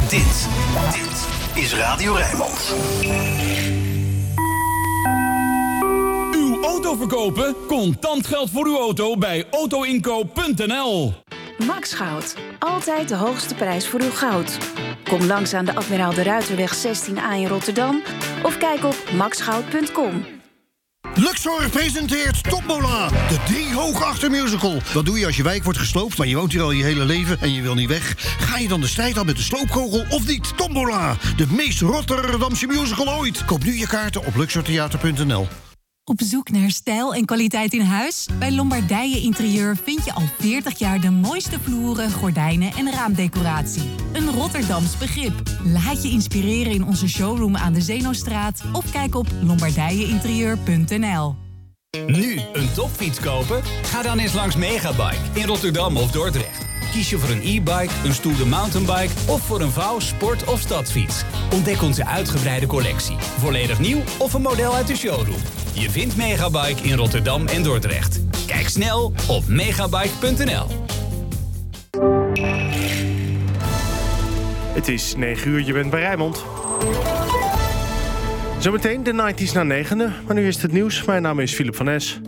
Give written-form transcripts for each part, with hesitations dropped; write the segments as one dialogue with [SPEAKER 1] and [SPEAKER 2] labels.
[SPEAKER 1] Dit is Radio Rijnmond.
[SPEAKER 2] Uw auto verkopen? Contant geld voor uw auto bij autoinkoop.nl.
[SPEAKER 3] Max Goud. Altijd de hoogste prijs voor uw goud. Kom langs aan de Admiraal de Ruiterweg 16A in Rotterdam of kijk op maxgoud.com.
[SPEAKER 4] Luxor presenteert Tombola, de 3 Hoogachter musical. Wat doe je als je wijk wordt gesloopt, maar je woont hier al je hele leven en je wil niet weg? Ga je dan de strijd aan met de sloopkogel of niet? Tombola, de meest Rotterdamse musical ooit. Koop nu je kaarten op luxortheater.nl.
[SPEAKER 5] Op zoek naar stijl en kwaliteit in huis? Bij Lombardije Interieur vind je al 40 jaar de mooiste vloeren, gordijnen en raamdecoratie. Een Rotterdams begrip. Laat je inspireren in onze showroom aan de Zeenostraat of kijk op lombardijeinterieur.nl.
[SPEAKER 6] Nu een topfiets kopen? Ga dan eens langs Megabike in Rotterdam of Dordrecht. Kies je voor een e-bike, een stoere mountainbike of voor een vouw-, sport- of stadsfiets. Ontdek onze uitgebreide collectie. Volledig nieuw of een model uit de showroom. Je vindt Megabike in Rotterdam en Dordrecht. Kijk snel op megabike.nl.
[SPEAKER 7] Het is 9 uur, je bent bij Rijnmond. Zometeen de 90's na 9e, maar nu is het nieuws. Mijn naam is Philip van Es.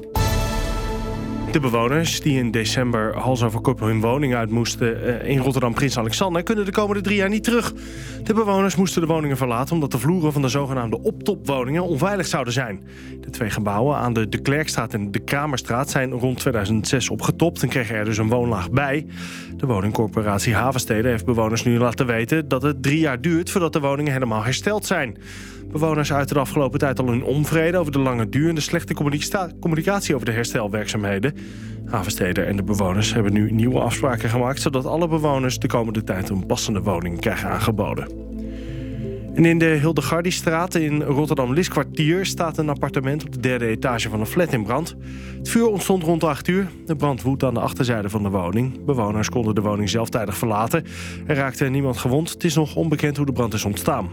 [SPEAKER 7] De bewoners die in december hals over kop hun woning uit moesten in Rotterdam Prins Alexander kunnen de komende 3 jaar niet terug. De bewoners moesten de woningen verlaten omdat de vloeren van de zogenaamde optopwoningen onveilig zouden zijn. De 2 gebouwen aan de Klerkstraat en de Kramerstraat zijn rond 2006 opgetopt en kregen er dus een woonlaag bij. De woningcorporatie Havensteden heeft bewoners nu laten weten dat het 3 jaar duurt voordat de woningen helemaal hersteld zijn. Bewoners uiten de afgelopen tijd al hun onvrede over de lange duur en de slechte communicatie over de herstelwerkzaamheden. Havensteden en de bewoners hebben nu nieuwe afspraken gemaakt, zodat alle bewoners de komende tijd een passende woning krijgen aangeboden. En in de Hildegardistraat in Rotterdam-Liskwartier staat een appartement op de 3e etage van een flat in brand. Het vuur ontstond rond 8 uur. De brand woedt aan de achterzijde van de woning. Bewoners konden de woning zelftijdig verlaten. Er raakte niemand gewond. Het is nog onbekend hoe de brand is ontstaan.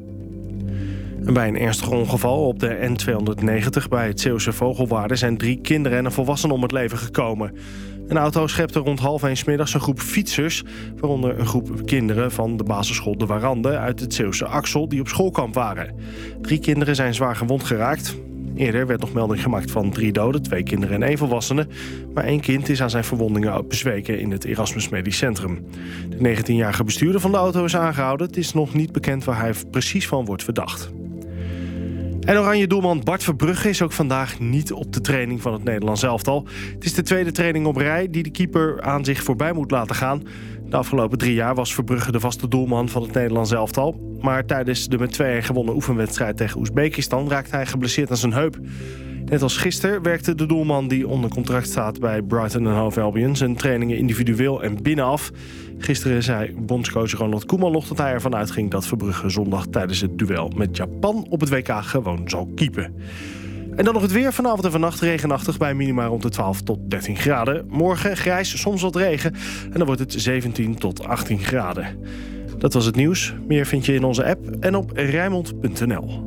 [SPEAKER 7] En bij een ernstig ongeval op de N290 bij het Zeeuwse Vogelwaarde zijn 3 kinderen en een volwassene om het leven gekomen. Een auto schepte rond 12:30 middags een groep fietsers, waaronder een groep kinderen van de basisschool De Warande uit het Zeeuwse Axel die op schoolkamp waren. 3 kinderen zijn zwaar gewond geraakt. Eerder werd nog melding gemaakt van 3 doden, 2 kinderen en 1 volwassene. Maar 1 kind is aan zijn verwondingen bezweken in het Erasmus Medisch Centrum. De 19-jarige bestuurder van de auto is aangehouden. Het is nog niet bekend waar hij precies van wordt verdacht. En oranje doelman Bart Verbrugge is ook vandaag niet op de training van het Nederlands elftal. Het is de 2e training op rij die de keeper aan zich voorbij moet laten gaan. De afgelopen 3 jaar was Verbrugge de vaste doelman van het Nederlands elftal. Maar tijdens de met 2-1 gewonnen oefenwedstrijd tegen Oezbekistan raakte hij geblesseerd aan zijn heup. Net als gisteren werkte de doelman die onder contract staat bij Brighton en Hove Albion zijn trainingen individueel en binnenaf. Gisteren zei bondscoach Ronald Koeman nog dat hij ervan uitging dat Verbrugge zondag tijdens het duel met Japan op het WK gewoon zal keepen. En dan nog het weer. Vanavond en vannacht regenachtig bij minima rond de 12 tot 13 graden. Morgen grijs, soms wat regen en dan wordt het 17 tot 18 graden. Dat was het nieuws. Meer vind je in onze app en op rijnmond.nl.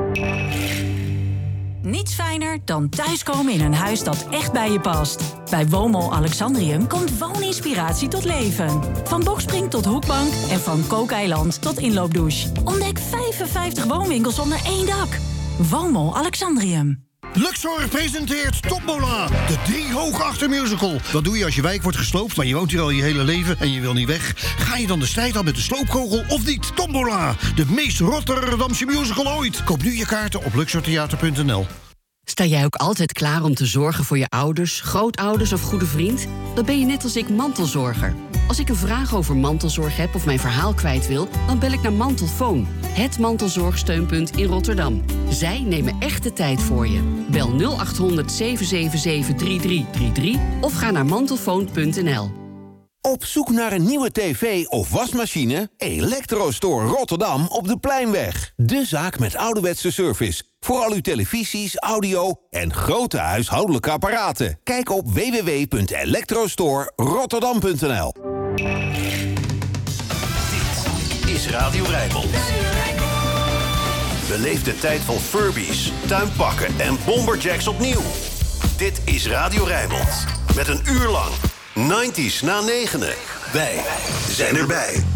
[SPEAKER 5] Niets fijner dan thuiskomen in een huis dat echt bij je past. Bij Woonmol Alexandrium komt wooninspiratie tot leven. Van bokspring tot hoekbank en van kookeiland tot inloopdouche. Ontdek 55 woonwinkels onder één dak. Woonmol Alexandrium.
[SPEAKER 4] Luxor presenteert Tombola, de 3 Hoogachter musical. Wat doe je als je wijk wordt gesloopt, maar je woont hier al je hele leven en je wil niet weg? Ga je dan de strijd aan met de sloopkogel of niet? Tombola, de meest Rotterdamse musical ooit. Koop nu je kaarten op luxortheater.nl.
[SPEAKER 8] Sta jij ook altijd klaar om te zorgen voor je ouders, grootouders of goede vriend? Dan ben je net als ik mantelzorger. Als ik een vraag over mantelzorg heb of mijn verhaal kwijt wil, dan bel ik naar Mantelfoon, het mantelzorgsteunpunt in Rotterdam. Zij nemen echt de tijd voor je. Bel 0800 777 3333 of ga naar mantelfoon.nl.
[SPEAKER 9] Op zoek naar een nieuwe tv of wasmachine? Electrostore Rotterdam op de Pleinweg. De zaak met ouderwetse service. Voor al uw televisies, audio en grote huishoudelijke apparaten. Kijk op www.electrostorerotterdam.nl.
[SPEAKER 1] Dit is Radio Rijnmond. Beleef de tijd van Furbies, tuinpakken en bomberjacks opnieuw. Dit is Radio Rijnmond. Met een uur lang 90's na 9. Wij zijn erbij.